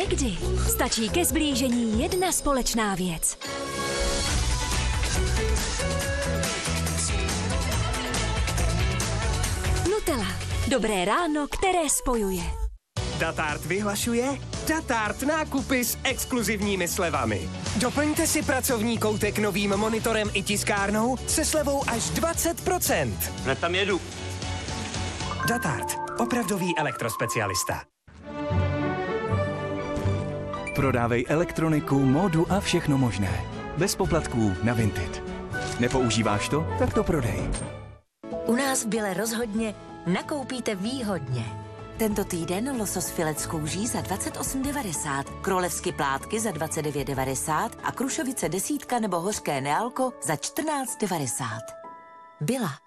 Někdy stačí ke zblížení jedna společná věc. Nutella. Dobré ráno, které spojuje. Datart vyhlašuje Datart nákupy s exkluzivními slevami. Doplňte si pracovní koutek novým monitorem i tiskárnou se slevou až 20%. Hned tam jedu. Datart. Opravdový elektrospecialista. Prodávej elektroniku, módu a všechno možné. Bez poplatků na Vinted. Nepoužíváš to? Tak to prodej. U nás v Bile rozhodně nakoupíte výhodně. Tento týden losos filet s kouží za 28,90, królevsky plátky za 29,90 a krušovice desítka nebo hořké nealko za 14,90. Bila.